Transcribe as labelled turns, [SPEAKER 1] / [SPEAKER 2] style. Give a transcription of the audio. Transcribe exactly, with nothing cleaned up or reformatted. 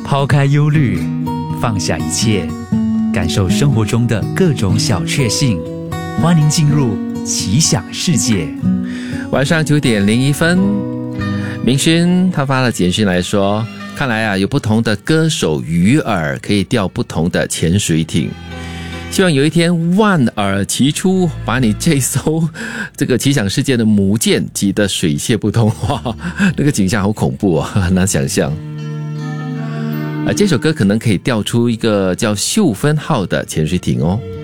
[SPEAKER 1] 抛开忧虑，放下一切，感受生活中的各种小确幸。欢迎进入奇想世界。
[SPEAKER 2] 晚上九点零一分，明勋他发了简讯来说，看来啊，有不同的歌手鱼饵可以钓不同的潜水艇。希望有一天万饵齐出，把你这艘这个奇想世界的母舰挤得水泄不通。哇，那个景象好恐怖啊，很难想象。啊，这首歌可能可以钓出一个叫秀芬号的潜水艇哦。